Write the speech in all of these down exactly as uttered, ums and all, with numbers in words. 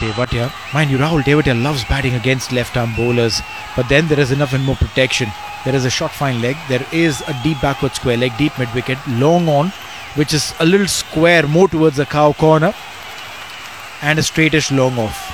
Tewatia. Mind you, Rahul Tewatia loves batting against left-arm bowlers, but then there is enough and more protection. There is a short fine leg, there is a deep backward square leg, deep mid-wicket, long on, which is a little square more towards the cow corner, and a straightish long off.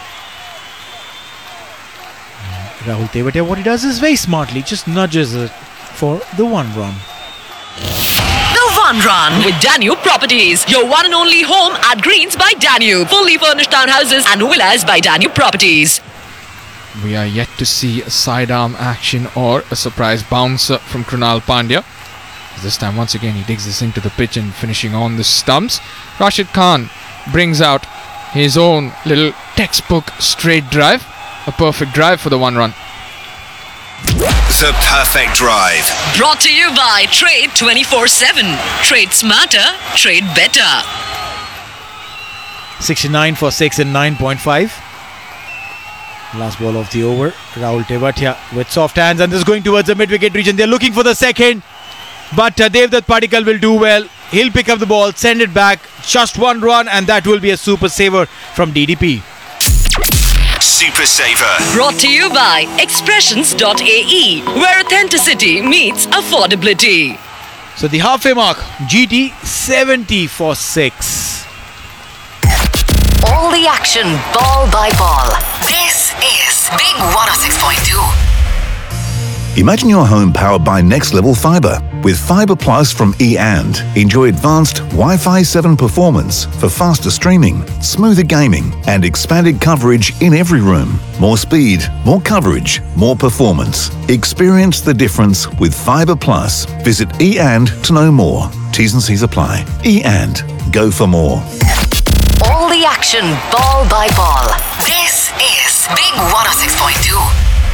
Rahul Tewatia, what he does is very smartly, just nudges it for the one run. The one run with Danube Properties, your one and only home at Greens by Danube. Fully furnished townhouses and villas by Danube Properties. We are yet to see a sidearm action or a surprise bouncer from Krunal Pandya. This time once again he digs this into the pitch and finishing on the stumps. Rashid Khan brings out his own little textbook straight drive. A perfect drive for the one run. The perfect drive. Brought to you by Trade twenty-four seven. Trade smarter, trade better. sixty-nine for six in nine point five. Last ball of the over. Rahul Tewatia with soft hands, and this is going towards the mid-wicket region. They're looking for the second, but uh, Devdutt Padikkal will do well. He'll pick up the ball, send it back. Just one run, and that will be a super saver from D D P. Super Saver. Brought to you by Expressions dot A E, where authenticity meets affordability. So the halfway mark, G T seventy for six. All the action, ball by ball. This is Big one oh six point two. Imagine your home powered by Next Level Fibre. With Fibre Plus from E and, enjoy advanced Wi-Fi seven performance for faster streaming, smoother gaming, and expanded coverage in every room. More speed, more coverage, more performance. Experience the difference with Fibre Plus. Visit E and to know more. T's and C's apply. E and, go for more. All the action, ball by ball. This is Big one oh six point two.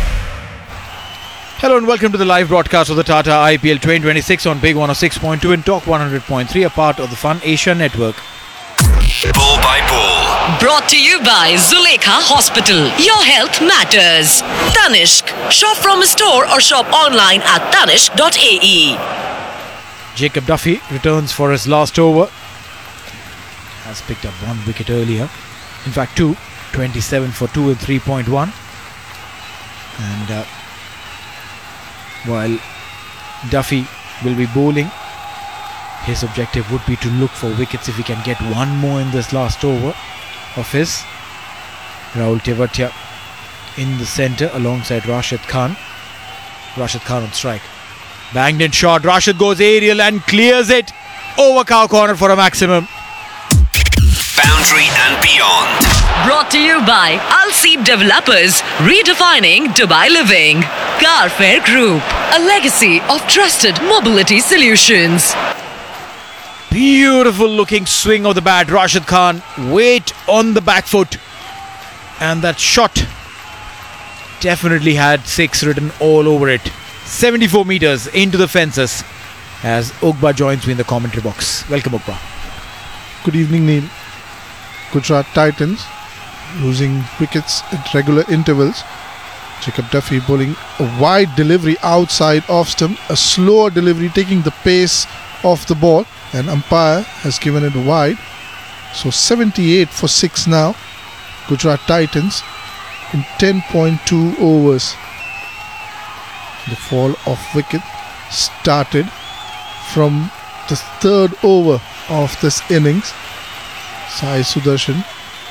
Hello and welcome to the live broadcast of the Tata I P L twenty twenty-six on Big one oh six point two and Talk one hundred point three, a part of the Fun Asia Network. Ball by ball. Brought to you by Zulekha Hospital. Your health matters. Tanishq. Shop from a store or shop online at tanishq dot A E. Jacob Duffy returns for his last over. Has picked up one wicket earlier. In fact, two. twenty-seven for two in three point one. And uh, while Duffy will be bowling, his objective would be to look for wickets if he can get one more in this last over of his. Rahul Tewatia in the centre alongside Rashid Khan. Rashid Khan on strike. Banged in shot. Rashid goes aerial and clears it over cow corner for a maximum. Boundary and beyond. Brought to you by Al Seed Developers, redefining Dubai living. Carfair Group, a legacy of trusted mobility solutions. Beautiful looking swing of the bat. Rashid Khan, weight on the back foot. And that shot definitely had six written all over it. seventy-four metres into the fences as Ugba joins me in the commentary box. Welcome, Ugba. Good evening, Neil. Gujarat Titans losing wickets at regular intervals. Jacob Duffy bowling a wide delivery outside off stump, a slower delivery taking the pace of the ball, and umpire has given it wide. So seventy-eight for six now. Gujarat Titans in ten point two overs. The fall of wicket started from the third over of this innings. Sai Sudarshan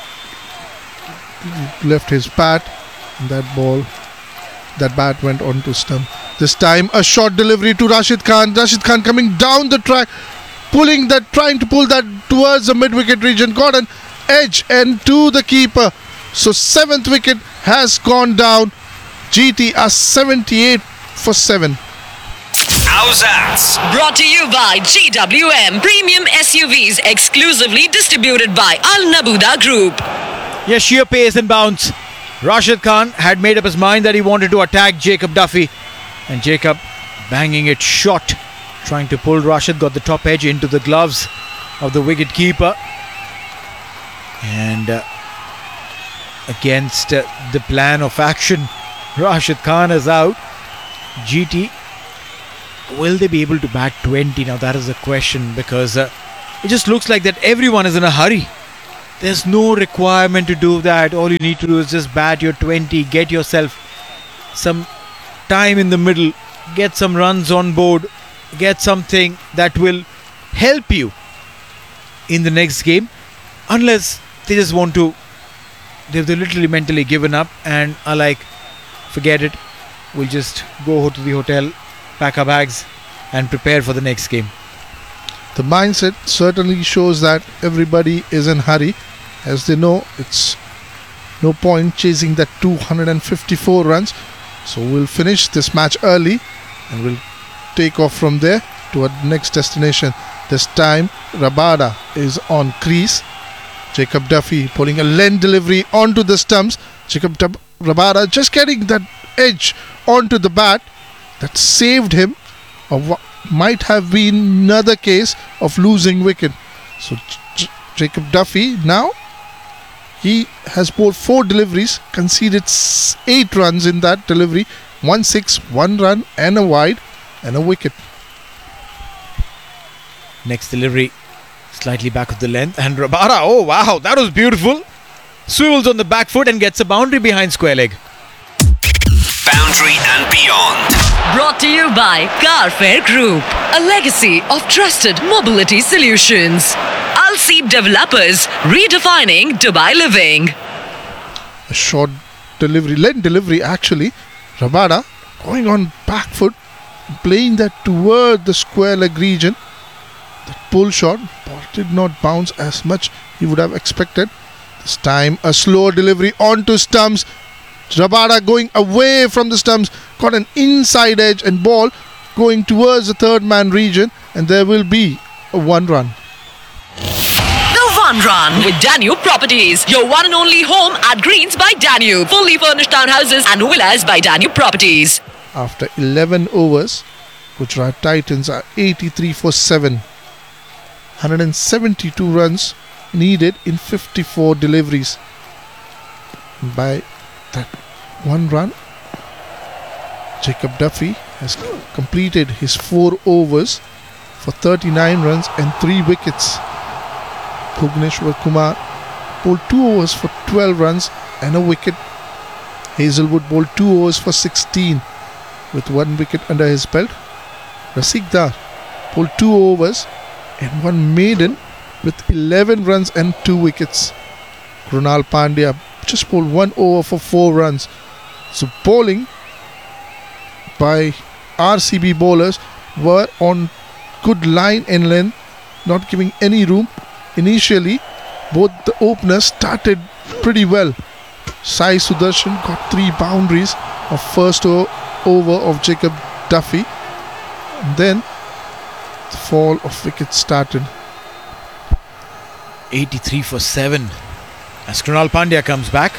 left his bat, and that ball, that bat went on to stump. This time a short delivery to Rashid Khan. Rashid Khan coming down the track, pulling that, trying to pull that towards the mid-wicket region. Got an edge and to the keeper. So seventh wicket has gone down. G T are seventy-eight for seven. How's that? Brought to you by G W M, premium S U Vs exclusively distributed by Al Nabuda Group. Yes, sheer pace and bounce. Rashid Khan had made up his mind that he wanted to attack Jacob Duffy, and Jacob banging it short, trying to pull Rashid, got the top edge into the gloves of the wicket keeper, and uh, against uh, the plan of action, Rashid Khan is out. G T, will they be able to bat twenty? Now that is the question, because uh, it just looks like that everyone is in a hurry. There's no requirement to do that. All you need to do is just bat your twenty, get yourself some time in the middle, get some runs on board, get something that will help you in the next game. Unless they just want to, they've they're literally mentally given up and are like, forget it, we'll just go to the hotel, pack our bags and prepare for the next game. The mindset certainly shows that everybody is in hurry, as they know it's no point chasing that two hundred fifty-four runs. So we'll finish this match early and we'll take off from there to our next destination. This time Rabada is on crease. Jacob Duffy pulling a length delivery onto the stumps. Jacob Dub- Rabada just getting that edge onto the bat that saved him of what might have been another case of losing wicket. So J- Jacob Duffy now, he has bowled four deliveries, conceded s- eight runs in that delivery, one six, one run and a wide and a wicket. Next delivery, slightly back of the length, and Rabada, oh wow, that was beautiful. Swivels on the back foot and gets a boundary behind square leg. Boundary and beyond. Brought to you by Carfair Group, a legacy of trusted mobility solutions. Al Seeb Developers, redefining Dubai living. A short delivery, length delivery actually. Rabada going on back foot, playing that toward the square leg region. That pull shot, ball did not bounce as much he would have expected. This time a slow delivery onto stumps. Rabada going away from the stumps, got an inside edge and ball going towards the third man region, and there will be a one run. The One Run with Danube Properties, your one and only home at Greens by Danube. Fully furnished townhouses and villas by Danube Properties. After eleven overs, Gujarat Titans are eighty-three for seven. one hundred seventy-two runs needed in fifty-four deliveries. By that one run, Jacob Duffy has completed his four overs for thirty-nine runs and three wickets. Bhuvaneshwar Kumar bowled two overs for twelve runs and a wicket. Hazelwood bowled two overs for sixteen with one wicket under his belt. Rasik Dar bowled two overs and one maiden with eleven runs and two wickets. Krunal Pandya just bowled one over for four runs. So bowling by R C B bowlers were on good line and length, not giving any room. Initially, both the openers started pretty well. Sai Sudarshan got three boundaries of first o- over of Jacob Duffy. And then the fall of wickets started. eighty-three for seven as Krunal Pandya comes back.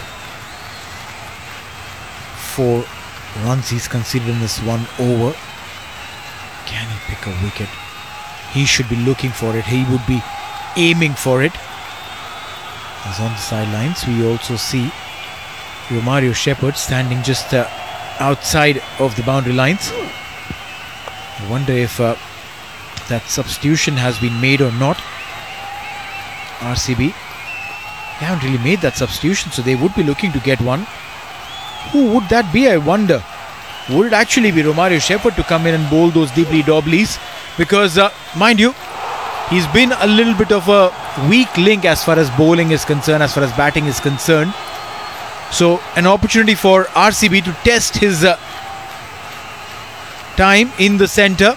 Four runs he's conceded in this one over. Can he pick a wicket? He should be looking for it. He would be aiming for it. As on the sidelines, we also see Romario Shepherd standing just uh, outside of the boundary lines. I wonder if uh, that substitution has been made or not. R C B, they haven't really made that substitution, so they would be looking to get one. Who would that be, I wonder? Would it actually be Romario Shepherd to come in and bowl those deeply dobblies? Because, uh, mind you, he's been a little bit of a weak link as far as bowling is concerned, as far as batting is concerned. So, an opportunity for R C B to test his uh, time in the centre.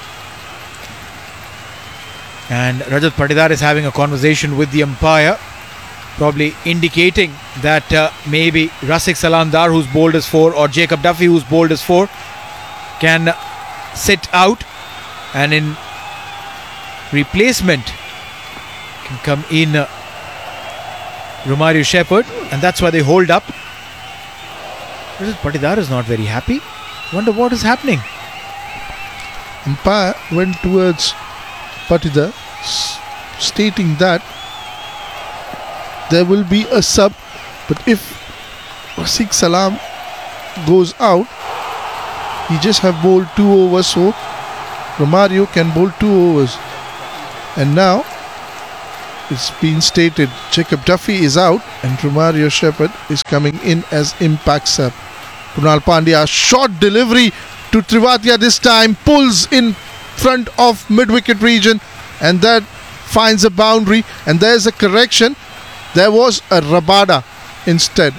And Rajat Patidar is having a conversation with the umpire, probably indicating that uh, maybe Rasik Salandar, who's bowled as four, or Jacob Duffy, who's bowled as four, can sit out, and in replacement can come in uh, Romario Shepherd, and that's why they hold up. Rajat Patidar is not very happy. Wonder what is happening. Umpire went towards Patidar, s- stating that there will be a sub, but if Rasik Salam goes out, he just have bowled two overs, so Romario can bowl two overs. And now it's been stated Jacob Duffy is out and Romario Shepherd is coming in as impact sub. Krunal Pandya, short delivery to Trivatia this time, pulls in front of mid-wicket region, and that finds a boundary, and there's a correction. There was a Rabada instead.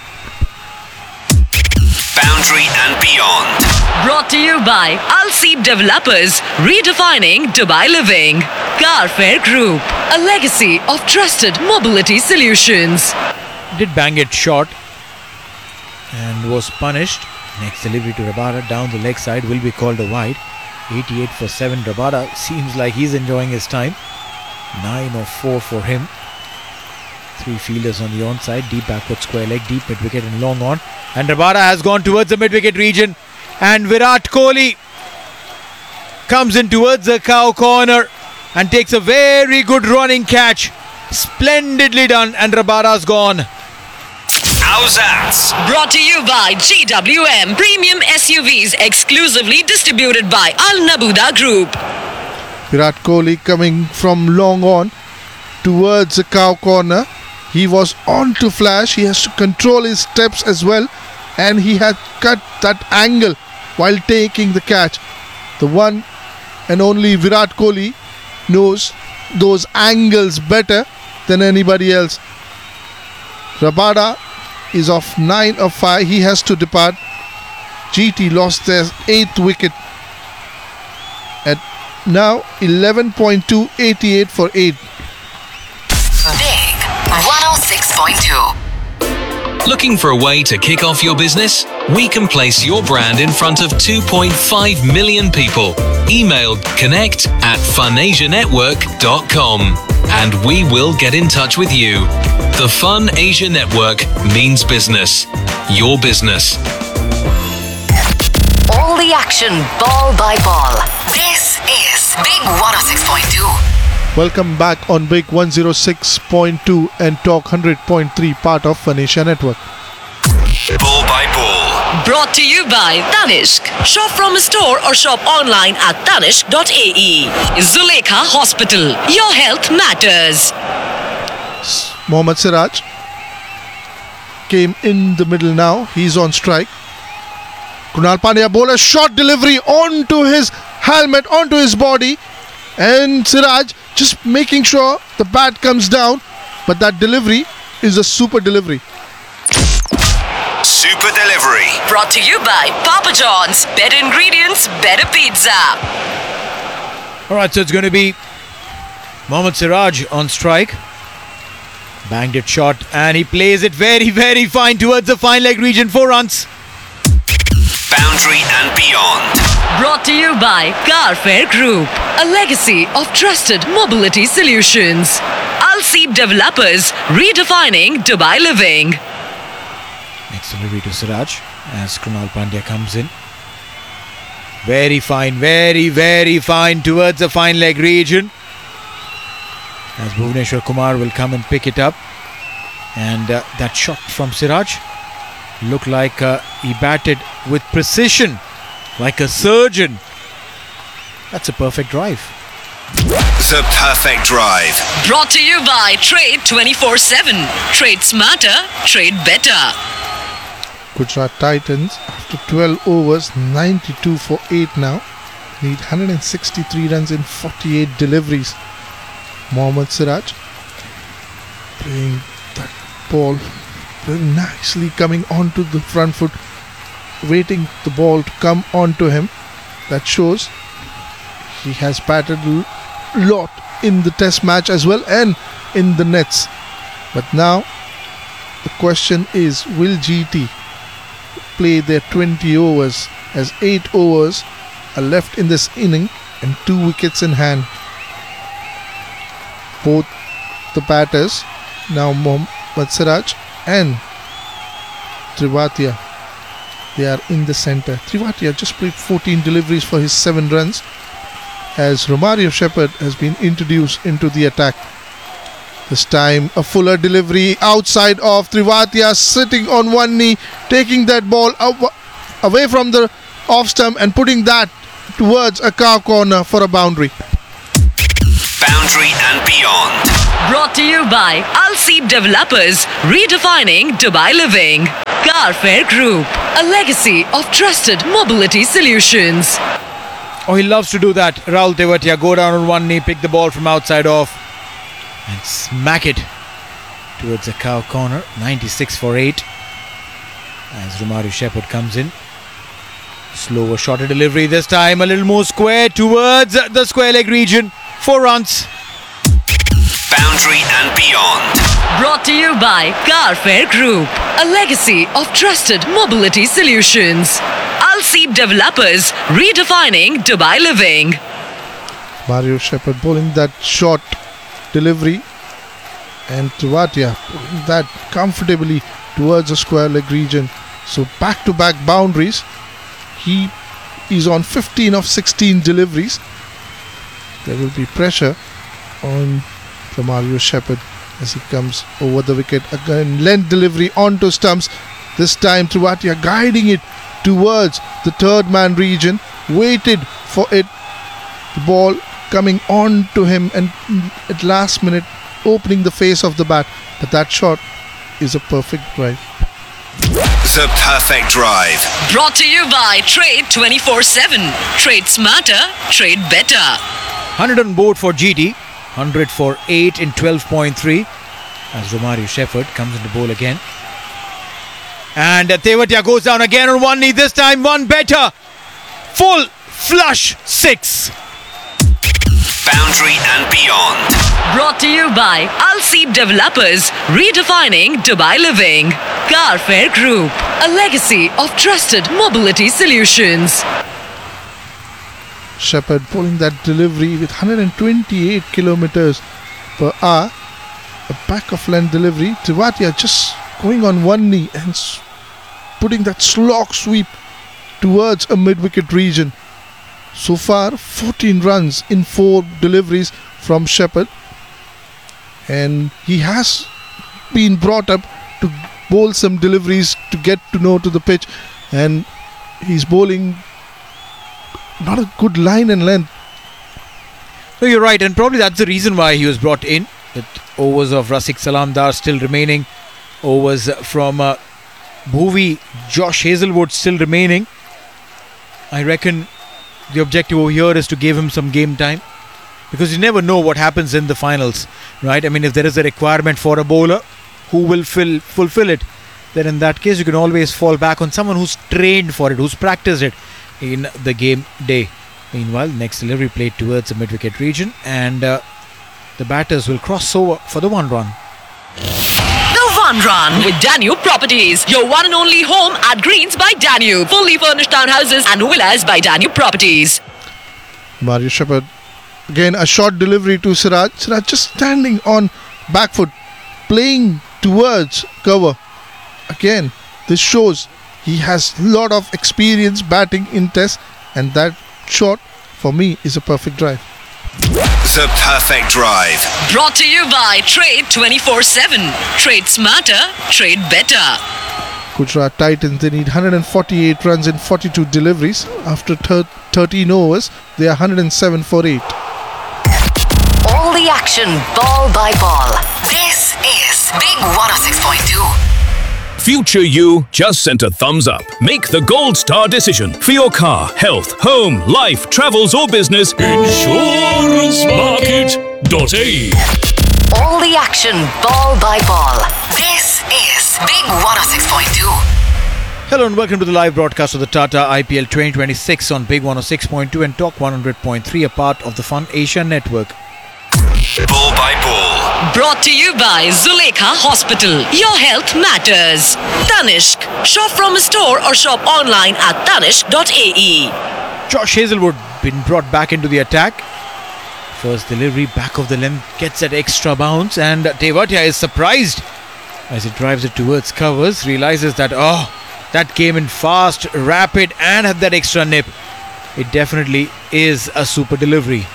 Boundary and beyond. Brought to you by Al Seed Developers, redefining Dubai living. Carfair Group, a legacy of trusted mobility solutions. Did bang it short and was punished. Next delivery to Rabada down the leg side will be called a wide. eighty-eight for seven. Rabada seems like he's enjoying his time. nine or four for him. Three fielders on the onside, deep backward square leg, deep mid wicket and long on. And Rabada has gone towards the mid wicket region. And Virat Kohli comes in towards the cow corner and takes a very good running catch. Splendidly done, and Rabada's gone. How's that? Brought to you by G W M Premium S U Vs, exclusively distributed by Al Nabuda Group. Virat Kohli coming from long on towards the cow corner. He was on to flash. He has to control his steps as well, and he had cut that angle while taking the catch. The one and only Virat Kohli knows those angles better than anybody else. Rabada is off nine of five. He has to depart. G T lost their eighth wicket at now eleven point two, eighty-eight for eight. Big one oh six point two. Looking for a way to kick off your business? We can place your brand in front of two point five million people. Email connect at funasianetwork dot com and we will get in touch with you. The Fun Asia Network means business. Your business. All the action, ball by ball. This is Big one oh six point two. Welcome back on Big one oh six point two and Talk one hundred point three, part of Fun Asia Network. Ball by ball. Brought to you by Tanishq. Shop from a store or shop online at tanishq dot a e. Zulekha Hospital. Your health matters. Mohammad Siraj came in the middle now. He's on strike. Krunal Pandya bowled a short delivery onto his helmet, onto his body. And Siraj just making sure the bat comes down. But that delivery is a super delivery. Super delivery. Brought to you by Papa John's. Better ingredients, better pizza. Alright, so it's going to be Mohammad Siraj on strike. Banged it short and he plays it very, very fine towards the fine leg region. Four runs. Boundary and beyond. Brought to you by Carfair Group, a legacy of trusted mobility solutions. Al Seed Developers, redefining Dubai living. Next delivery to Siraj as Krunal Pandya comes in. Very fine, very, very fine towards the fine leg region. As Bhuvneshwar Kumar will come and pick it up. And uh, that shot from Siraj looked like uh, he batted with precision, like a surgeon. That's a perfect drive. The perfect drive. Brought to you by Trade twenty-four seven. Trade smarter, trade better. Gujarat Titans after twelve overs, ninety-two for eight now. Need one hundred sixty-three runs in forty-eight deliveries. Mohammad Siraj playing that ball very nicely, coming onto the front foot, waiting the ball to come onto him. That shows he has batted a lot in the test match as well and in the nets. But now the question is, will G T play their twenty overs, as eight overs are left in this inning and two wickets in hand? Both the batters, now Mohammad Siraj and Trivatia, they are in the centre. Trivatia just played fourteen deliveries for his seven runs, as Romario Shepherd has been introduced into the attack. This time a fuller delivery outside of Trivatia, sitting on one knee, taking that ball aw- away from the off stump and putting that towards a cow corner for a boundary. Boundary and beyond. Brought to you by Alseep Developers, redefining Dubai living. Carfair Group, a legacy of trusted mobility solutions. Oh, he loves to do that. Rahul Tewatia go down on one knee, pick the ball from outside off and smack it towards the cow corner. ninety-six for eight as Romario Shepherd comes in. Slower shorter delivery this time, a little more square towards the square leg region. Four runs. Boundary and beyond. Brought to you by Carfair Group, a legacy of trusted mobility solutions. Alseep Developers, redefining Dubai living. Mario Shepherd bowling that short delivery and Tewatia pulling that comfortably towards the square leg region. So back to back boundaries. He is on fifteen of sixteen deliveries. There will be pressure on Mario Shepherd as he comes over the wicket. Again, length delivery onto stumps. This time Tewatia guiding it towards the third man region. Waited for it. The ball coming on to him and at last minute opening the face of the bat. But that shot is a perfect drive. The perfect drive. Brought to you by Trade twenty-four seven. Trade smarter, trade better. one hundred on board for G T. one hundred for eight in twelve point three as Romario Shepherd comes into bowl again. And Tewatia goes down again on one knee, this time one better. Full flush six. Boundary and beyond. Brought to you by Alseep Developers, redefining Dubai living. Carfair Group, a legacy of trusted mobility solutions. Shepherd pulling that delivery with one hundred twenty-eight kilometers per hour. A back of length delivery. Tewatia just going on one knee and s- putting that slog sweep towards a mid-wicket region. So far, fourteen runs in four deliveries from Shepherd. And he has been brought up to bowl some deliveries to get to know to the pitch. And he's bowling not a good line and length. No, you're right, and probably that's the reason why he was brought in. With overs of Rasik Salamdar still remaining, overs from uh, Bhuvi, Josh Hazelwood still remaining. I reckon the objective over here is to give him some game time, because you never know what happens in the finals, right? I mean, if there is a requirement for a bowler who will fill, fulfill it, then in that case you can always fall back on someone who's trained for it, who's practiced it in the game day. Meanwhile, next delivery played towards the mid-wicket region, and uh, the batters will cross over for the one run. The One Run with Danube Properties, your one and only home at Greens by Danube. Fully furnished townhouses and villas by Danube Properties. Mario Shepherd again a short delivery to Siraj. Siraj just standing on back foot, playing towards cover. Again, this shows he has a lot of experience batting in Test, and that shot for me is a perfect drive. The perfect drive. Brought to you by Trade twenty-four seven. Trade smarter, trade better. Gujarat Titans, they need one hundred forty-eight runs in forty-two deliveries. After thir- thirteen overs, they are one hundred seven for eight. All the action, ball by ball. This is Big one oh six point two. Future you just sent a thumbs up. Make the gold star decision for your car, health, home, life, travels or business. insurance market dot a e. All the action, ball by ball. This is Big one oh six point two. Hello and welcome to the live broadcast of the Tata I P L twenty twenty-six on Big one oh six point two and Talk one hundred point three, a part of the Fun Asia Network. Ball by ball. Brought to you by Zulekha Hospital. Your health matters. Tanishq. Shop from a store or shop online at tanishq dot a e. Josh Hazelwood been brought back into the attack. First delivery, back of the length, gets that extra bounce, and Tewatia is surprised as he drives it towards covers, realizes that, oh, that came in fast, rapid, and had that extra nip. It definitely is a super delivery.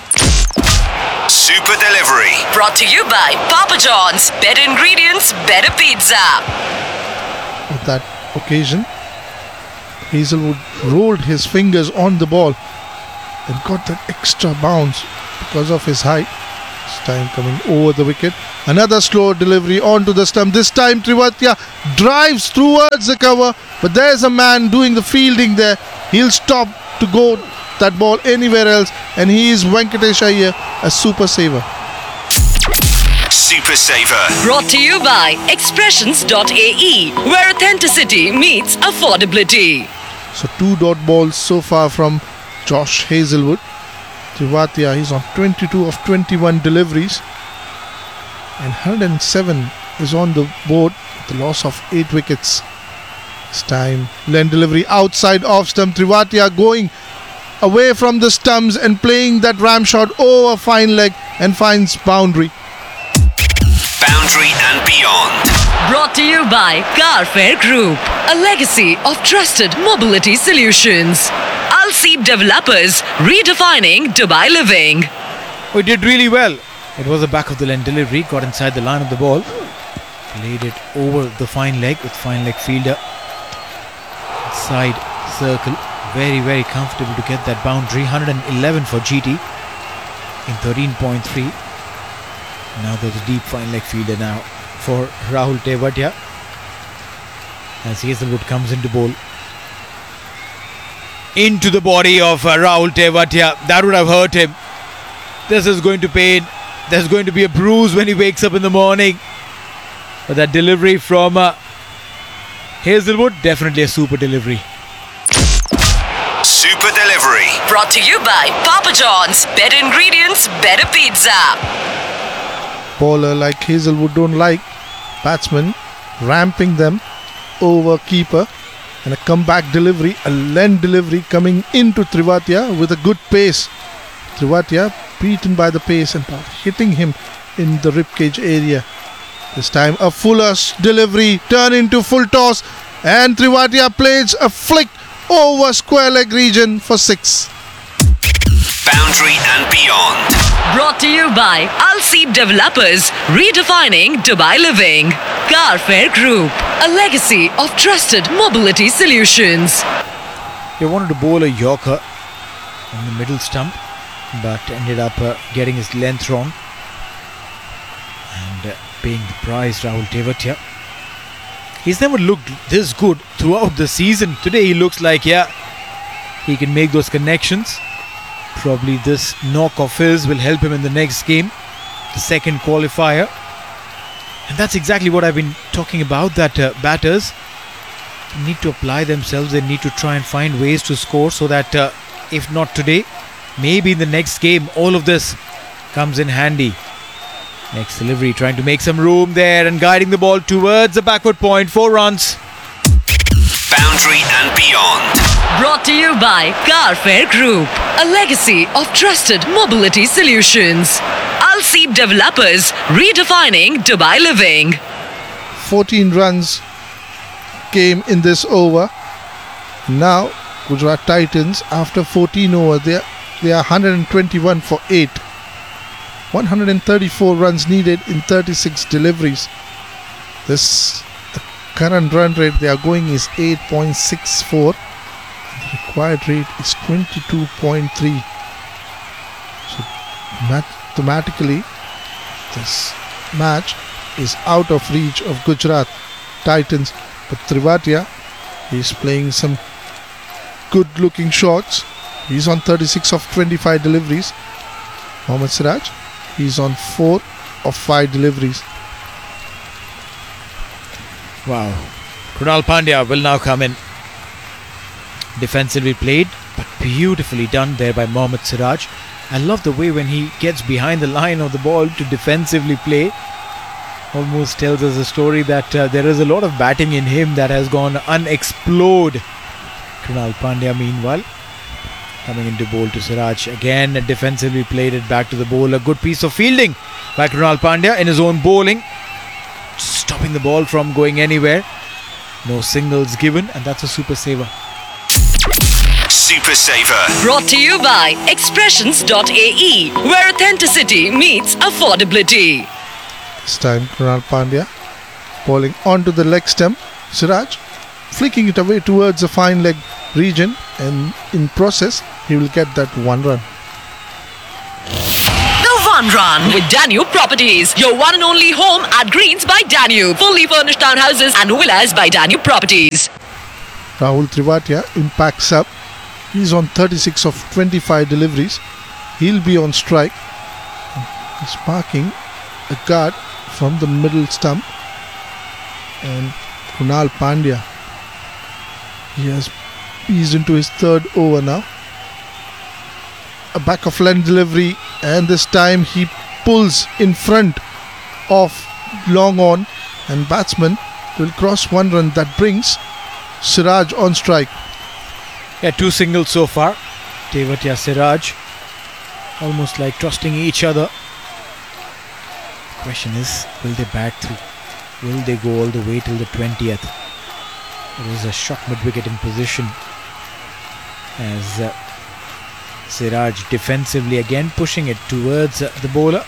Super delivery. Brought to you by Papa John's. Better ingredients, better pizza. On that occasion, Hazelwood rolled his fingers on the ball and got that extra bounce because of his height. This time coming over the wicket. Another slow delivery onto the stump. This time Tewatia drives towards the cover, but there's a man doing the fielding there. He'll stop to go that ball anywhere else, and he is Venkatesh Iyer, a super saver. Super Saver. Brought to you by Expressions dot A E, where authenticity meets affordability. So two dot balls so far from Josh Hazelwood. Tewatia, he's on twenty-two of twenty-one deliveries, and one hundred seven is on the board with the loss of eight wickets. This time Len delivery outside off stump. Tewatia going away from the stumps and playing that ram shot over fine leg and finds boundary. Boundary and beyond. Brought to you by Carfair Group, a legacy of trusted mobility solutions. Al Seed Developers, redefining Dubai living. We did really well. It was the back of the line delivery, got inside the line of the ball, played it over the fine leg with fine leg fielder. Side circle, very very comfortable to get that boundary. one hundred eleven for G T in thirteen point three. Now there's a deep fine leg fielder now for Rahul Tewatia as Hazelwood comes into bowl. Into the body of uh, Rahul Tewatia. That would have hurt him. This is going to pain. There's going to be a bruise when he wakes up in the morning. But that delivery from uh, Hazelwood, definitely a super delivery. Super Delivery. Brought to you by Papa John's, better ingredients, better pizza. Bowler like Hazelwood don't like batsmen ramping them over keeper, and a comeback delivery, a Len delivery coming into Tewatia with a good pace. Tewatia beaten by the pace and hitting him in the ribcage area. This time a fuller delivery, turn into full toss, and Tewatia plays a flick over square leg region for six. Boundary and beyond. Brought to you by Al Seed Developers, redefining Dubai living. Carfair Group, a legacy of trusted mobility solutions. He wanted to bowl a Yorker in the middle stump, but ended up uh, getting his length wrong and uh, paying the price. Rahul Tewatia, he's never looked this good throughout the season. Today he looks like, yeah, he can make those connections. Probably this knock of his will help him in the next game, the second qualifier. And that's exactly what I've been talking about, that uh, batters need to apply themselves. They need to try and find ways to score so that uh, if not today, maybe in the next game, all of this comes in handy. Next delivery, trying to make some room there and guiding the ball towards the backward point. Four runs. Boundary and beyond. Brought to you by Carfair Group, a legacy of trusted mobility solutions. Al Seed Developers, redefining Dubai living. fourteen runs came in this over. Now Gujarat Titans, after fourteen overs, they are, they are one hundred twenty-one for eight. one hundred thirty-four runs needed in thirty-six deliveries. This the current run rate they are going is eight point six four. The required rate is twenty-two point three. So mathematically, this match is out of reach of Gujarat Titans. But Tewatia is playing some good looking shots. He's on thirty-six of twenty-five deliveries. Mohammad Siraj, he's on four of five deliveries. Wow. Krunal Pandya will now come in. Defensively played, but beautifully done there by Mohammad Siraj. I love the way when he gets behind the line of the ball to defensively play. Almost tells us a story that uh, there is a lot of batting in him that has gone unexplored. Krunal Pandya meanwhile coming into bowl to Siraj. Again defensively played it back to the bowl. A good piece of fielding by Krunal Pandya in his own bowling, stopping the ball from going anywhere. No signals given, and that's a super saver. Super Saver. Brought to you by Expressions dot A E, where authenticity meets affordability. This time Krunal Pandya bowling onto the leg stump. Siraj flicking it away towards the fine leg region, and in process he will get that one run. The one run with Danube Properties, your one and only home at Greens by Danube. Fully furnished townhouses and villas by Danube Properties. Rahul Tewatia impacts up. He's on thirty-six of twenty-five deliveries. He'll be on strike. He's marking a guard from the middle stump. And Krunal Pandya, he has eased into his third over now. A back of length delivery, and this time he pulls in front of long on, and batsman will cross one run. That brings Siraj on strike. Yeah, two singles so far. Tewatia, Siraj, almost like trusting each other. Question is, will they bat through? Will they go all the way till the twentieth? There is a shot mid-wicket in position as uh, Siraj defensively again pushing it towards uh, the bowler.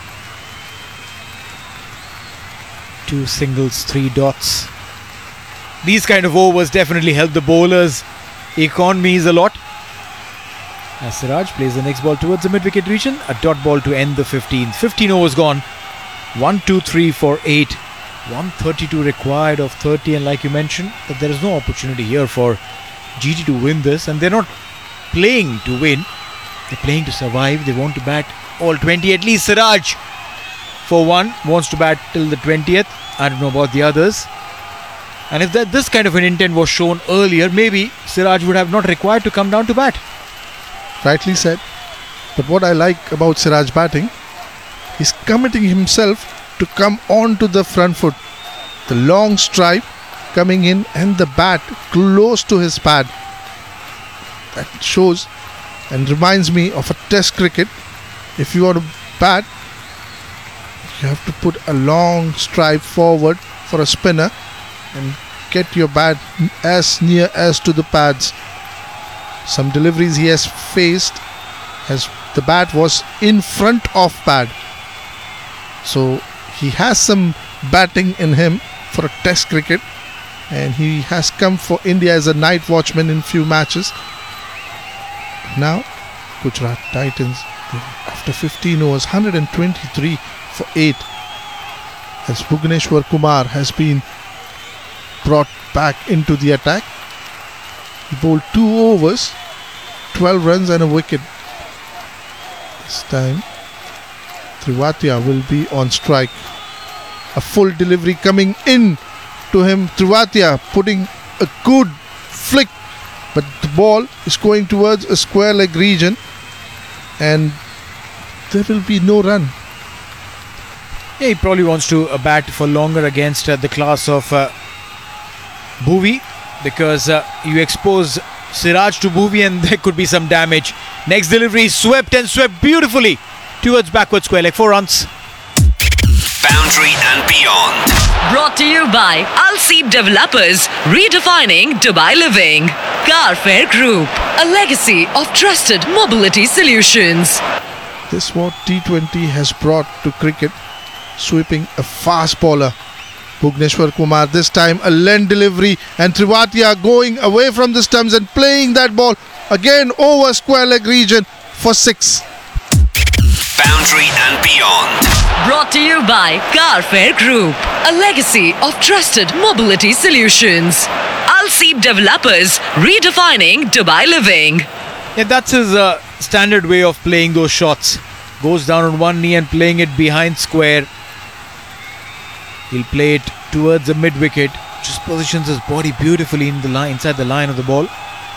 Two singles, three dots. These kind of overs definitely help the bowlers' economies a lot. As Siraj plays the next ball towards the mid-wicket region, a dot ball to end the fifteenth. fifteen overs gone. one, two, three for eight. one thirty-two required of thirty, and like you mentioned, that there is no opportunity here for G T to win this, and they're not playing to win. They're playing to survive. They want to bat all twenty. At least Siraj, for one, wants to bat till the twentieth. I don't know about the others. And if that this kind of an intent was shown earlier, maybe Siraj would have not required to come down to bat. Rightly said. But what I like about Siraj batting, he's committing himself to come onto the front foot. The long stripe coming in and the bat close to his pad. That shows and reminds me of a test cricket. If you want to bat, you have to put a long stripe forward for a spinner and get your bat as near as to the pads. Some deliveries he has faced as the bat was in front of pad. So he has some batting in him for a test cricket, and he has come for India as a night watchman in few matches. Now Gujarat Titans, after fifteen overs, one hundred twenty-three for eight, as Bhubaneswar Kumar has been brought back into the attack. He bowled two overs, twelve runs and a wicket. This time Tewatia will be on strike. A full delivery coming in to him. Tewatia putting a good flick, but the ball is going towards a square leg region, and there will be no run. Yeah, he probably wants to uh, bat for longer against uh, the class of uh, Bhuvi, because uh, you expose Siraj to Bhuvi and there could be some damage. Next delivery swept and swept beautifully towards backward square leg. Four runs. Boundary and beyond. Brought to you by Al-Seed Developers, redefining Dubai living. Carfair Group, a legacy of trusted mobility solutions. This is what T twenty has brought to cricket, sweeping a fast bowler. Bhubaneswar Kumar, this time a length delivery, and Tewatia going away from the stumps and playing that ball again over square leg region for six. Boundary and beyond. Brought to you by Carfair Group, a legacy of trusted mobility solutions. Al-Seed Developers, redefining Dubai living. Yeah, that's his uh, standard way of playing those shots. Goes down on one knee and playing it behind square. He'll play it towards the mid wicket. Just positions his body beautifully in the line, inside the line of the ball.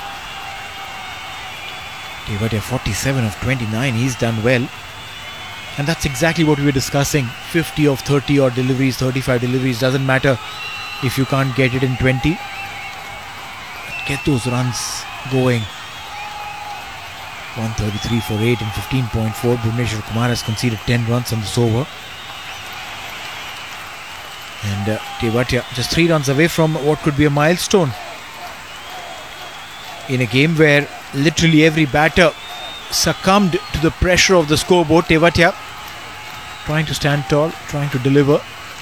Tewatia forty-seven of twenty-nine. He's done well. And that's exactly what we were discussing. fifty of thirty or deliveries, thirty-five deliveries. Doesn't matter if you can't get it in twenty. Get those runs going. one thirty-three for eight and fifteen point four. Bhubaneswar Kumar has conceded ten runs on this over. And uh, Tewatia just three runs away from what could be a milestone. In a game where literally every batter succumbed to the pressure of the scoreboard, Tewatia trying to stand tall, trying to deliver.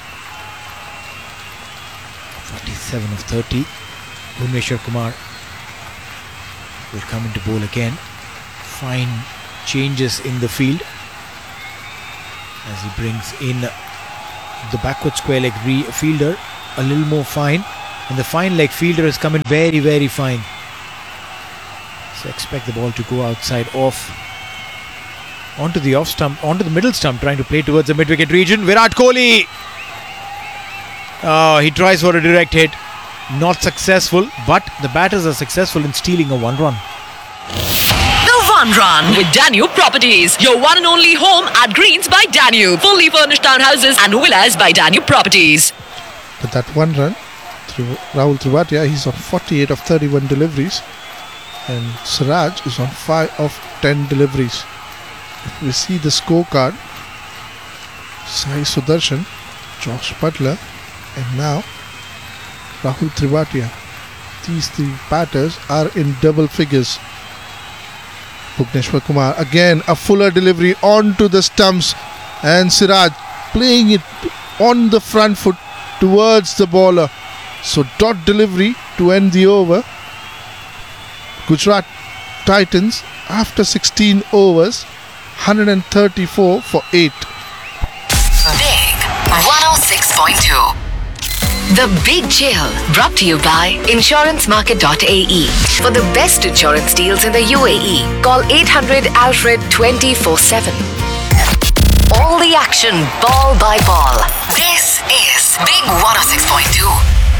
forty-seven of thirty. Bhubaneswar Kumar will come into bowl again. Fine changes in the field. as he brings in the backward square leg re- fielder a little more fine, and the fine leg fielder has come in very very fine. So expect the ball to go outside off onto the off stump, onto the middle stump, trying to play towards the mid wicket region. Virat Kohli, oh, he tries for a direct hit, not successful, but the batters are successful in stealing a one run. The One Run with Danube Properties, your one and only home at Greens by Danube. Fully furnished townhouses and villas by Danube Properties. But that one run through Rahul Tripathi, he's on forty-eight of thirty-one deliveries, and Siraj is on five of ten deliveries. If we see the scorecard, Sai Sudarshan, Josh Butler, and now Rahul Tripathi. These three batters are in double figures. Bhuvneshwar Kumar, again a fuller delivery onto the stumps, and Siraj playing it on the front foot towards the bowler. So dot delivery to end the over. Gujarat Titans after sixteen overs, one hundred thirty-four for eight. Big one oh six point two. The Big Chill, brought to you by insurance market dot a e. For the best insurance deals in the U A E, call eight hundred Alfred twenty-four seven. All the action, ball by ball. This is Big one oh six point two.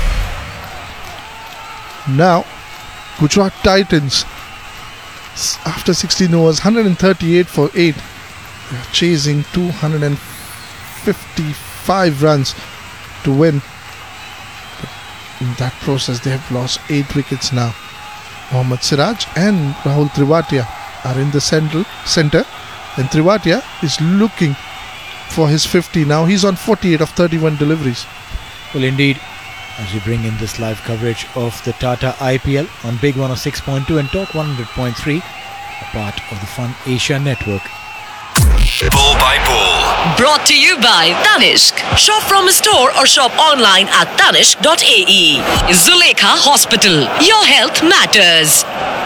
Now, Gujarat Titans, after sixteen overs, one hundred thirty-eight for eight. They are chasing two hundred fifty-five runs to win. In that process, they have lost eight wickets now. Mohammad Siraj and Rahul Tripathi are in the central center, and Tripathi is looking for his fifty now. He's on forty-eight of thirty-one deliveries. Well, indeed, as we bring in this live coverage of the Tata I P L on Big one oh six point two and Talk one hundred point three, a part of the Fun Asia Network. Ball by ball. Brought to you by Tanishq. Shop from a store or shop online at tanishq dot a e. Zulekha Hospital. Your health matters.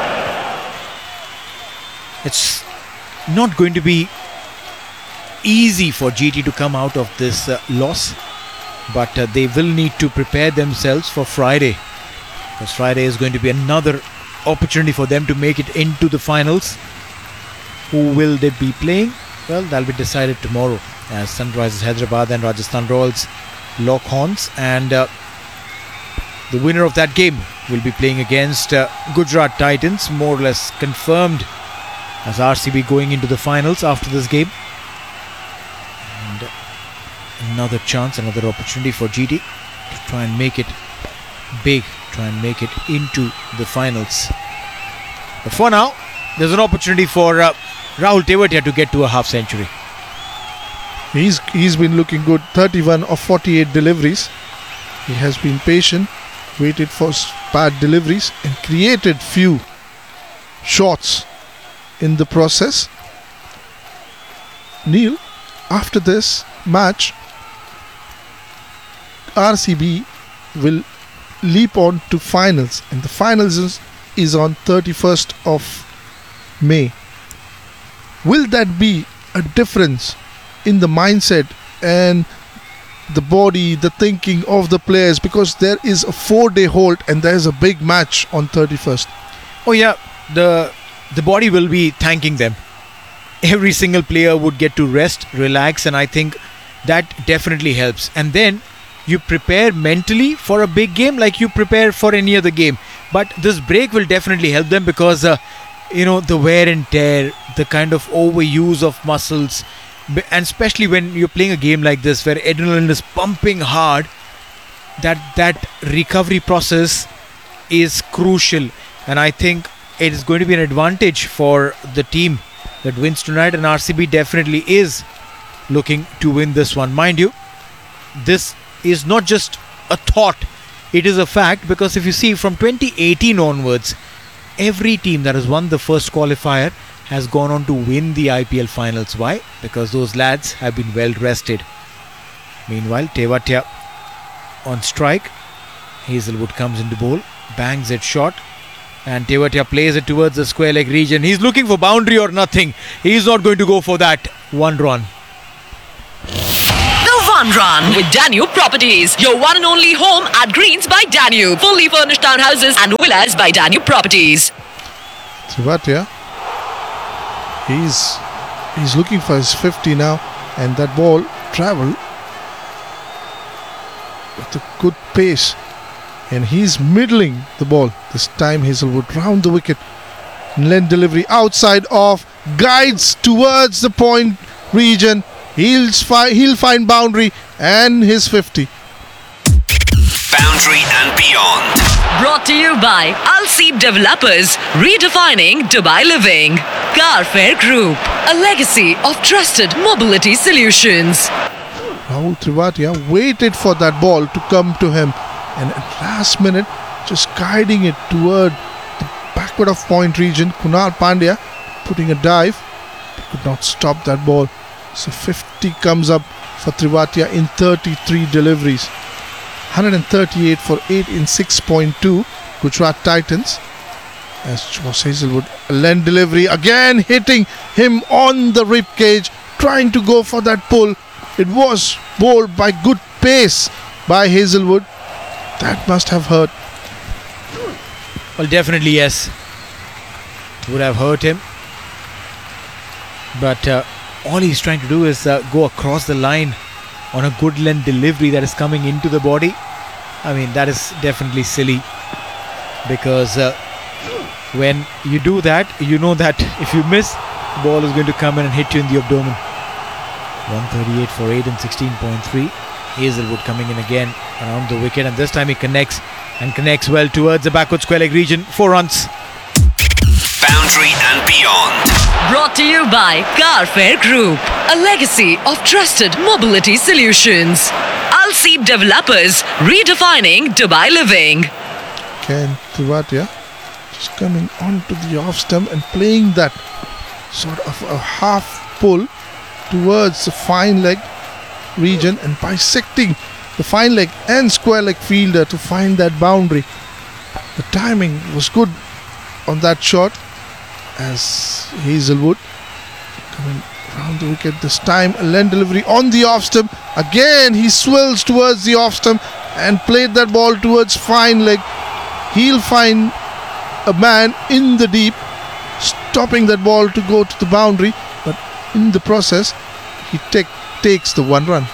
It's not going to be easy for G T to come out of this uh, loss, but uh, they will need to prepare themselves for Friday, because Friday is going to be another opportunity for them to make it into the finals. Who will they be playing? Well, that'll be decided tomorrow as Sunrisers Hyderabad and Rajasthan Royals lock horns, and uh, the winner of that game will be playing against uh, Gujarat Titans, more or less confirmed as R C B going into the finals after this game. And uh, another chance, another opportunity for G T to try and make it big, try and make it into the finals. But for now, there's an opportunity for uh, Rahul Tewatia to get to a half century. He's he's been looking good. thirty-one of forty-eight deliveries. He has been patient, waited for bad deliveries, and created few shots in the process. Neil, after this match, R C B will leap on to finals, and the finals is, is on thirty-first of May. Will that be a difference in the mindset and the body, the thinking of the players, because there is a four-day hold and there is a big match on thirty-first? Oh yeah, the the body will be thanking them. Every single player would get to rest, relax, and I think that definitely helps. And then you prepare mentally for a big game like you prepare for any other game. But this break will definitely help them, because uh, you know, the wear and tear, the kind of overuse of muscles, and especially when you're playing a game like this where adrenaline is pumping hard, that that recovery process is crucial. And I think it is going to be an advantage for the team that wins tonight, and R C B definitely is looking to win this one. Mind you, this is not just a thought, it is a fact, because if you see from twenty eighteen onwards, every team that has won the first qualifier has gone on to win the I P L finals. Why? Because those lads have been well rested. Meanwhile, Tewatia on strike. Hazelwood comes into bowl, bangs it short, and Tewatia plays it towards the square leg region. He's looking for boundary or nothing. He's not going to go for that one run. one run with Danube Properties, your one and only home at Greens by Danube. Fully furnished townhouses and villas by Danube Properties. Trivatia, he's he's looking for his fifty now, and that ball travelled with a good pace, and he's middling the ball. This time Hazelwood round the wicket. Length delivery outside off, guides towards the point region. He'll, fi- he'll find boundary and his fifty. Boundary and beyond. Brought to you by Al Seed Developers, redefining Dubai living. Carfair Group, a legacy of trusted mobility solutions. Rahul Trivatia waited for that ball to come to him, and at last minute just guiding it toward the backward of point region. Kunal Pandya putting a dive, but could not stop that ball. So fifty comes up for Trivatia in thirty-three deliveries. one thirty-eight for eight in six point two. Gujarat Titans. As Josh Hazelwood, a length delivery again hitting him on the rib cage, trying to go for that pull. It was bowled by good pace by Hazelwood. That must have hurt. Well, definitely yes. Would have hurt him. But uh, all he's trying to do is uh, go across the line on a good length delivery that is coming into the body. I mean, that is definitely silly, because uh, when you do that, you know that if you miss, the ball is going to come in and hit you in the abdomen. one thirty-eight for eight and sixteen point three. Hazelwood coming in again around the wicket, and this time he connects and connects well towards the backward square leg region. Four runs. Boundary and beyond. Brought to you by Carfair Group, a legacy of trusted mobility solutions. Al Seed Developers, redefining Dubai living. Ken Trivatia just coming onto the off stump and playing that sort of a half pull towards the fine leg region and bisecting the fine leg and square leg fielder to find that boundary. The timing was good on that shot, as Hazelwood coming round the wicket this time. A length delivery on the off stump. Again he swirls towards the off stump and played that ball towards fine leg. He'll find a man in the deep, stopping that ball to go to the boundary, but in the process he take, takes the one run.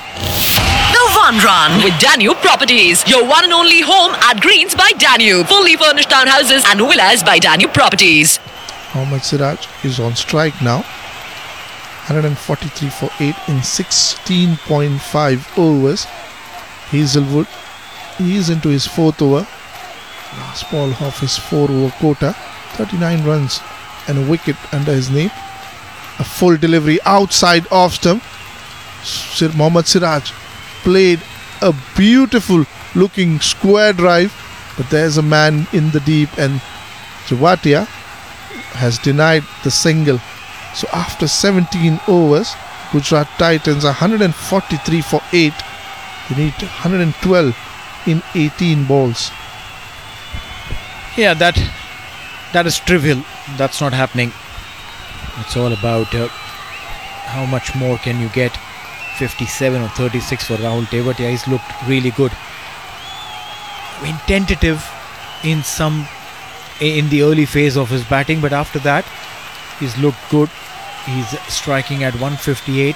The one run with Danube Properties, your one and only home at Greens by Danube. Fully furnished townhouses and villas by Danube Properties. Mohammad Siraj is on strike now. one forty-three for eight in sixteen point five overs. Hazelwood, he is into his fourth over. Last ball of his four over quota. thirty-nine runs and a wicket under his name. A full delivery outside off stump. Sir Mohammad Siraj played a beautiful looking square drive, but there's a man in the deep, and Trivatia has denied the single. So after seventeen overs, Gujarat Titans are one forty-three for eight. They need one twelve in eighteen balls. Yeah, that that is trivial. That's not happening. It's all about uh, how much more can you get. fifty-seven or thirty-six for Rahul Tewatia. He's looked really good. I mean, tentative in some in the early phase of his batting, but after that he's looked good. He's striking at one fifty-eight.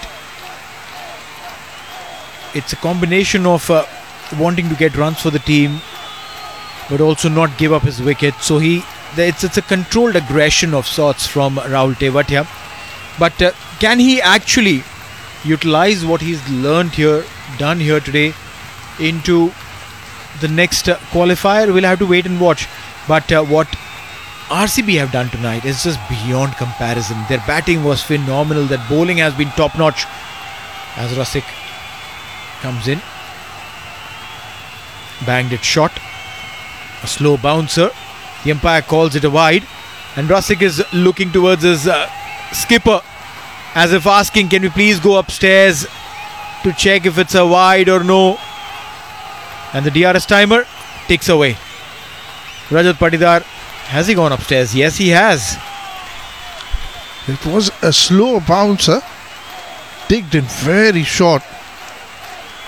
It's a combination of uh, wanting to get runs for the team, but also not give up his wicket. So he it's, it's a controlled aggression of sorts from Rahul Tewatia. But uh, can he actually utilize what he's learned here, done here today, into the next uh, qualifier? We'll have to wait and watch. But uh, what R C B have done tonight is just beyond comparison. Their batting was phenomenal. Their bowling has been top notch. As Rasik comes in, banged it short, a slow bouncer. The umpire calls it a wide, and Rasik is looking towards his uh, skipper, as if asking, can we please go upstairs to check if it's a wide or no. And the D R S timer ticks away. Rajat Patidar, has he gone upstairs? Yes, he has. It was a slow bouncer, digged in very short,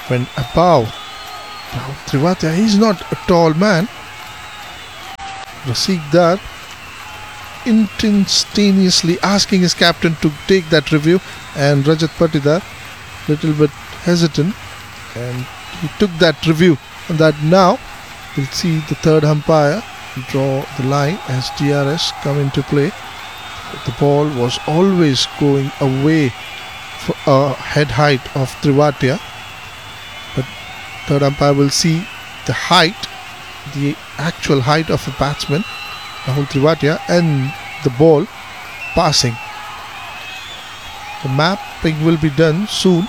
went above. Now Tewatia, he's not a tall man. Rasik Dar instantaneously asking his captain to take that review, and Rajat Patidar little bit hesitant, and he took that review, and that now we'll see the third umpire draw the line as D R S come into play. The ball was always going away for a head height of Tewatia, but third umpire will see the height, the actual height of a batsman, Rahul Tewatia, and the ball passing. The mapping will be done soon.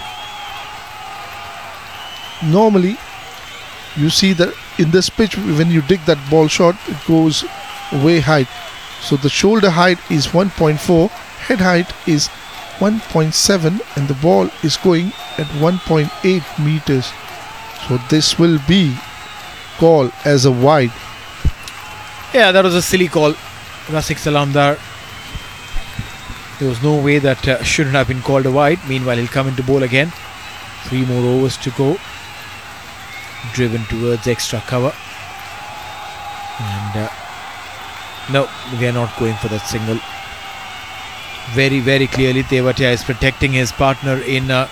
Normally, you see that in this pitch, when you dig that ball shot, it goes way height. So the shoulder height is one point four, head height is one point seven, and the ball is going at one point eight meters. So this will be called as a wide. Yeah, that was a silly call. Rasik Salamdar. There was no way that uh, shouldn't have been called a wide. Meanwhile, he'll come into bowl again. Three more overs to go. Driven towards extra cover. And uh, no, we are not going for that single. Very, very clearly, Tewatia is protecting his partner in uh,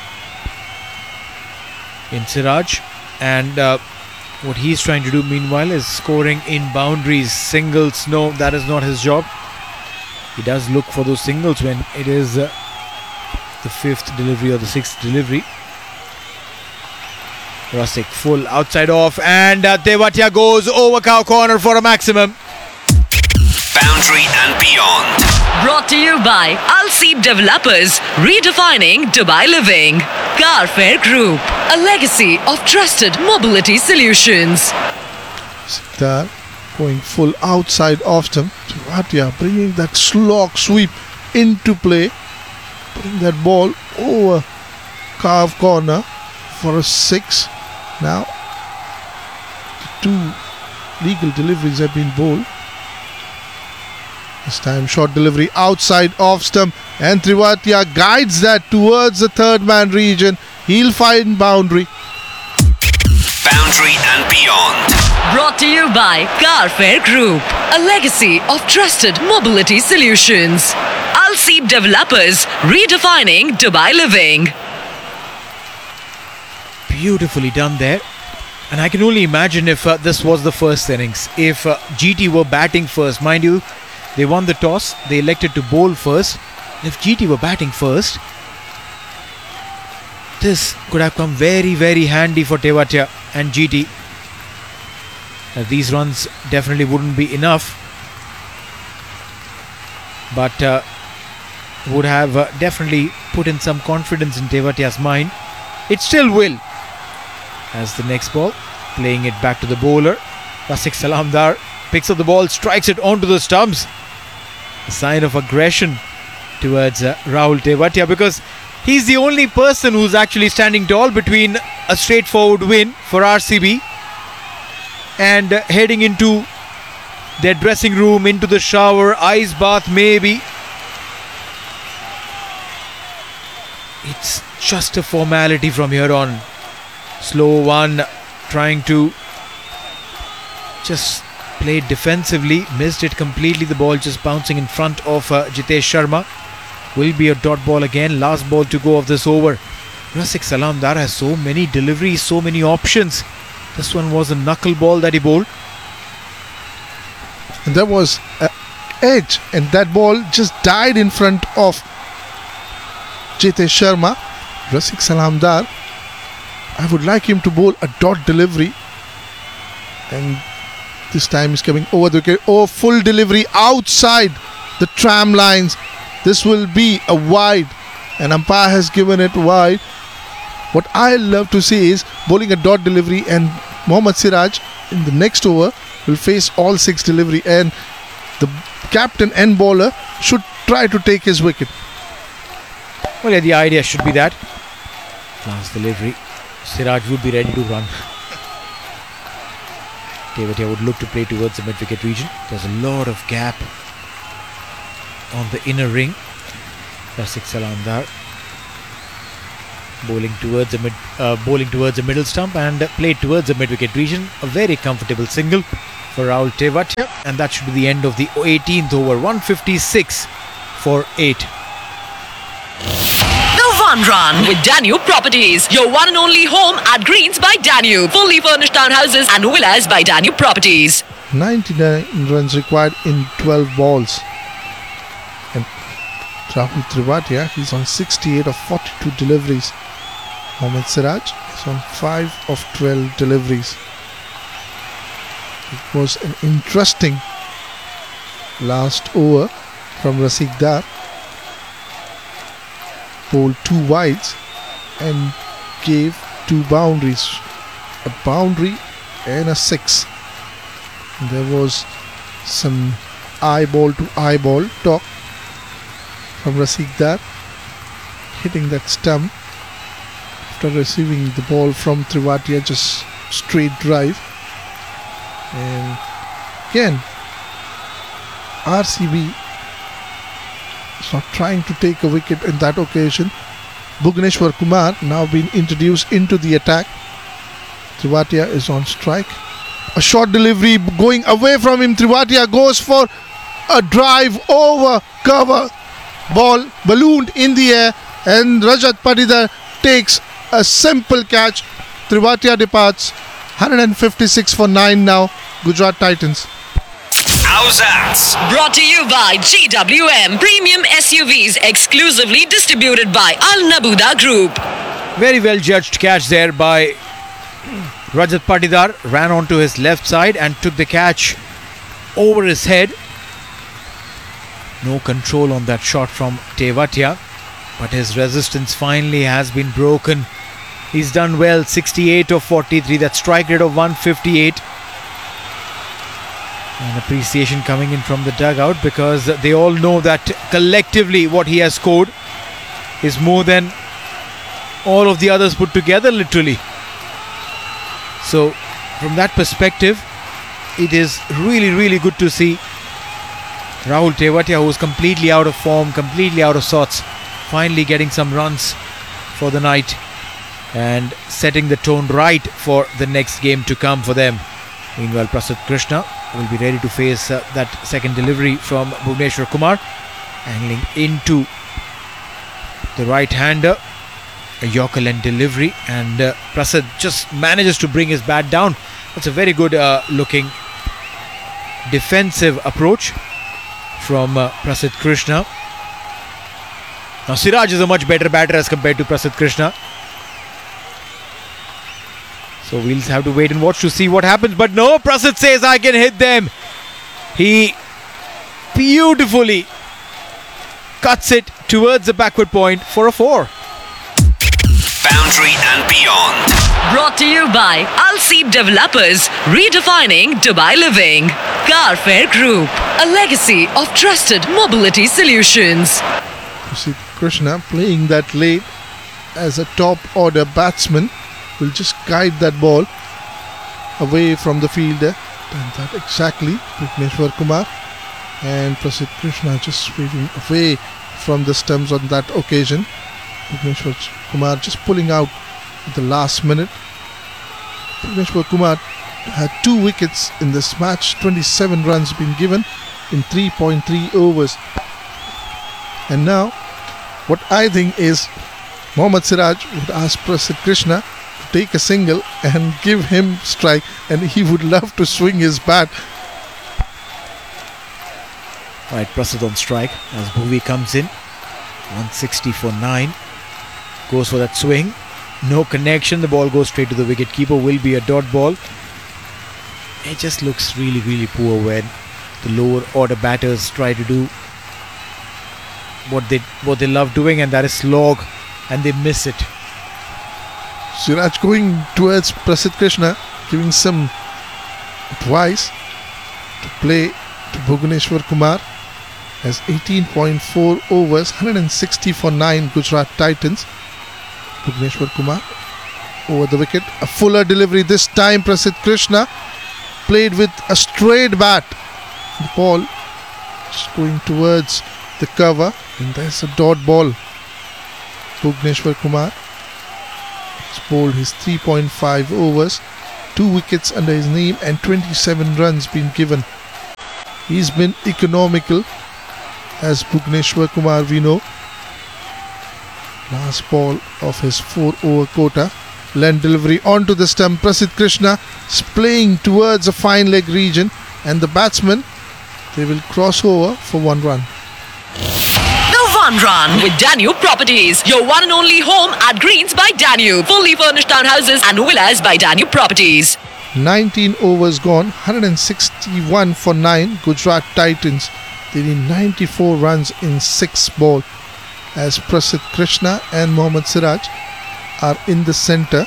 in Siraj. And uh, what he's trying to do meanwhile is scoring in boundaries. Singles, no, that is not his job. He does look for those singles when it is uh, the fifth delivery or the sixth delivery. Rasik full outside off, and uh, Tewatia goes over cow corner for a maximum. Boundary and beyond. Brought to you by Al Seed Developers, redefining Dubai living. Carfair Group, a legacy of trusted mobility solutions. There, going full outside off stump. Tewatia bringing that slog sweep into play. Bring that ball over carve corner for a six. Now, the two legal deliveries have been bowled. This time short delivery outside off stump, and Tewatia guides that towards the third man region. He'll find boundary. Boundary and beyond. Brought to you by Carfair Group, a legacy of trusted mobility solutions. Al Seed Developers, redefining Dubai living. Beautifully done there. And I can only imagine if uh, this was the first innings. If uh, G T were batting first, mind you, they won the toss, they elected to bowl first. If G T were batting first, this could have come very, very handy for Tewatia and G T. Uh, these runs definitely wouldn't be enough, but uh, would have uh, definitely put in some confidence in Tewatia's mind. It still will. As the next ball, playing it back to the bowler. Rasik Salamdar picks up the ball, strikes it onto the stumps. A sign of aggression towards uh, Rahul Tewatia, because he's the only person who's actually standing tall between a straightforward win for R C B and uh, heading into their dressing room, into the shower, ice bath maybe. It's just a formality from here on. Slow one, trying to just play defensively, missed it completely. The ball just bouncing in front of uh, Jitesh Sharma. Will be a dot ball again. Last ball to go of this over. Rasik Salamdar has so many deliveries, so many options. This one was a knuckle ball that he bowled. And that was an edge, and that ball just died in front of Jitesh Sharma. Rasik Salamdar, I would like him to bowl a dot delivery, and this time he's coming over the wicket. Oh, full delivery outside the tram lines. This will be a wide, and umpire has given it wide. What I love to see is bowling a dot delivery, and Mohammad Siraj in the next over will face all six delivery, and the captain and bowler should try to take his wicket. Well, yeah, the idea should be that. Last delivery. Siraj would be ready to run. Tewatia would look to play towards the mid-wicket region. There's a lot of gap on the inner ring. Rasik Salamdar bowling towards the mid, uh, bowling towards the middle stump and played towards the mid-wicket region. A very comfortable single for Rahul Tewatia, and that should be the end of the eighteenth over. one fifty-six for eight. The One Run with Danube Properties, your one and only home at Greens by Danube. Fully furnished townhouses and villas by Danube Properties. ninety-nine runs required in twelve balls. And Rahul Tewatia, he's on sixty-eight of forty-two deliveries. Mohammad Siraj is on five of twelve deliveries. It was an interesting last over from Rasid Dar. Bowled two wides and gave two boundaries, a boundary and a six. There was some eyeball to eyeball talk from Rasid Dar, hitting that stump after receiving the ball from Tewatia, just straight drive. And again, R C B is not trying to take a wicket in that occasion. Bhuvaneshwar Kumar now been introduced into the attack. Tewatia is on strike. A short delivery going away from him. Tewatia goes for a drive over cover. Ball ballooned in the air and Rajat Patidar takes a simple catch. Tewatia departs. one fifty-six for nine now. Gujarat Titans. How's that? Brought to you by G W M Premium S U Vs, exclusively distributed by Al Nabuda Group. Very well judged catch there by Rajat Patidar. Ran onto his left side and took the catch over his head. No control on that shot from Tewatia, but his resistance finally has been broken. He's done well. Sixty-eight of forty-three. That strike rate of one fifty-eight. And appreciation coming in from the dugout, because they all know that collectively what he has scored is more than all of the others put together, literally. So from that perspective, it is really really good to see Rahul Tewatia, who was completely out of form, completely out of sorts, finally getting some runs for the night and setting the tone right for the next game to come for them. Meanwhile, Prasidh Krishna will be ready to face uh, that second delivery from Bhuvaneshwar Kumar, angling into the right-hander, a Yorker length delivery, and uh, Prasidh just manages to bring his bat down. That's a very good uh, looking defensive approach from uh, Prasidh Krishna. Now Siraj is a much better batter as compared to Prasidh Krishna, so we'll have to wait and watch to see what happens. But no, Prasidh says I can hit them. He beautifully cuts it towards the backward point for a four. Boundary and beyond. Brought to you by Al Seed Developers, redefining Dubai living. Carfair Group, a legacy of trusted mobility solutions. You see Krishna playing that late as a top order batsman, will just guide that ball away from the fielder. Done that exactly. Bhuvaneshwar Kumar and Prasidh Krishna just waving away from the stumps on that occasion. Bhuvaneshwar Kumar just pulling out at the last minute. Bhuvaneshwar Kumar had two wickets in this match. twenty-seven runs been given in three point three overs. And now what I think is Mohammad Siraj would ask Prasidh Krishna to take a single and give him strike, and he would love to swing his bat. Right, Prasidh on strike as Bhuvi comes in. one sixty for nine. Goes for that swing. No connection. The ball goes straight to the wicket keeper. Will be a dot ball. It just looks really, really poor when the lower order batters try to do what they what they love doing, and that is slog, and they miss it. Siraj going towards Prasidh Krishna, giving some advice to play to Bhuvaneshwar Kumar. Has eighteen point four overs, one sixty for nine Gujarat Titans. Bhuvaneshwar Kumar over the wicket. A fuller delivery this time. Prasidh Krishna played with a straight bat. The ball just going towards the cover, and there's a dot ball. Bhuvaneshwar Kumar He's bowled his three point five overs, two wickets under his name and twenty-seven runs been given. He's been economical, as Bhubaneswar Kumar we know. Last ball of his four over quota. Length delivery onto the stump. Prasidh Krishna is playing towards a fine leg region, and the batsmen, they will cross over for one run. The One Run with Danube Properties, your one and only home at Greens by Danube. Fully furnished townhouses and villas by Danube Properties. nineteen overs gone, one hundred sixty-one for nine. Gujarat Titans, they need ninety-four runs in six ball, as Prasidh Krishna and Mohammad Siraj are in the centre.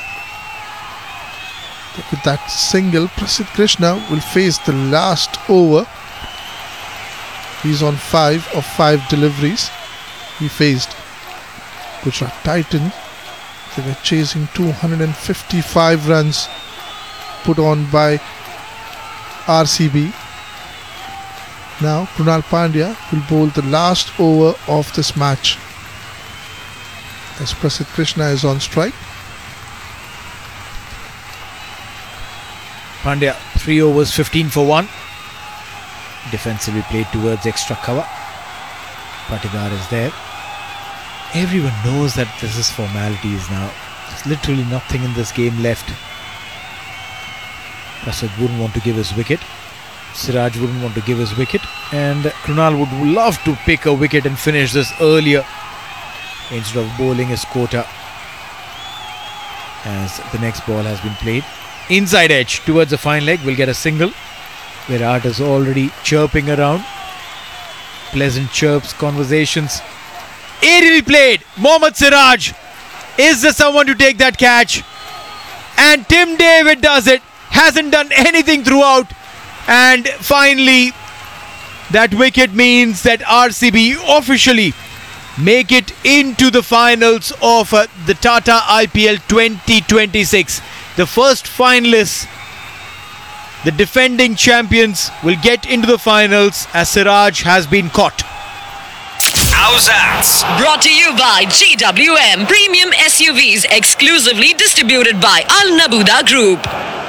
With that single, Prasidh Krishna will face the last over. He's on five of five deliveries. He faced Gujarat Titans. They were chasing two hundred fifty-five runs put on by R C B. Now Krunal Pandya will bowl the last over of this match, as Prasidh Krishna is on strike. Pandya, three overs, fifteen for one. Defensively played towards extra cover. Patidar is there. Everyone knows that this is formalities now. There's literally nothing in this game left. Prasidh wouldn't want to give his wicket. Siraj wouldn't want to give his wicket. And Krunal would love to pick a wicket and finish this earlier, instead of bowling his quota, as the next ball has been played. Inside edge towards the fine leg, will get a single. Virat is already chirping around. Pleasant chirps, conversations. Aerially played. Mohammad Siraj. Is there someone to take that catch? And Tim David does it. Hasn't done anything throughout. And finally, that wicket means that R C B officially make it into the finals of uh, the Tata I P L twenty twenty-six. The first finalists, the defending champions, will get into the finals, as Siraj has been caught. How's that? Brought to you by G W M Premium S U Vs, exclusively distributed by Al Nabuda Group.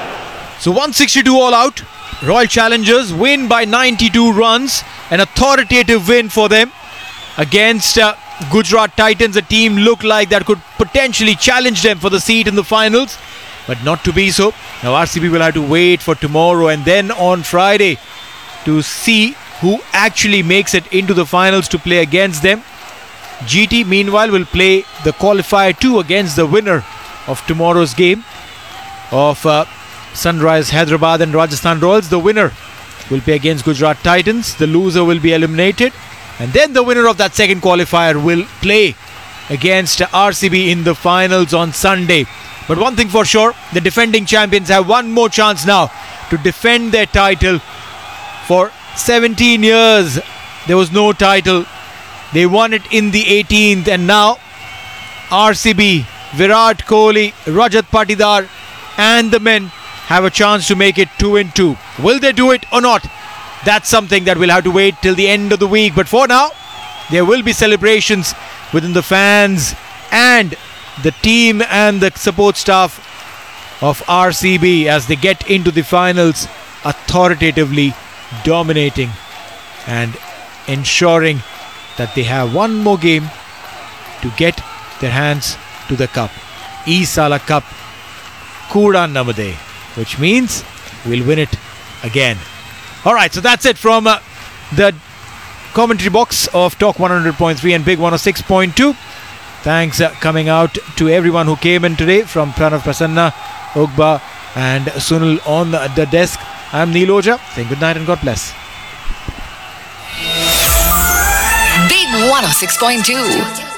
So one sixty-two all out. Royal Challengers win by ninety-two runs. An authoritative win for them against uh, Gujarat Titans, a team looked like that could potentially challenge them for the seat in the finals, but not to be so. Now R C B will have to wait for tomorrow and then on Friday to see who actually makes it into the finals to play against them. G T meanwhile will play the qualifier two against the winner of tomorrow's game of uh, Sunrise Hyderabad and Rajasthan Royals. The winner will play against Gujarat Titans. The loser will be eliminated, and then the winner of that second qualifier will play against R C B in the finals on Sunday. But one thing for sure, the defending champions have one more chance now to defend their title. For seventeen years there was no title. They won it in the eighteenth, and now R C B, Virat Kohli, Rajat Patidar and the men have a chance to make it two and two. Will they do it or not? That's something that we'll have to wait till the end of the week. But for now, there will be celebrations within the fans and the team and the support staff of R C B as they get into the finals, authoritatively dominating and ensuring that they have one more game to get their hands to the cup. Isala Cup Kuda Namade, which means we'll win it again. Alright, so that's it from uh, the commentary box of Talk one hundred point three and Big one oh six point two. Thanks uh, coming out to everyone who came in today, from Pranav Prasanna, Ugba and Sunil on the, the desk. I'm Neil Oja, saying good night and God bless. Big one oh six point two.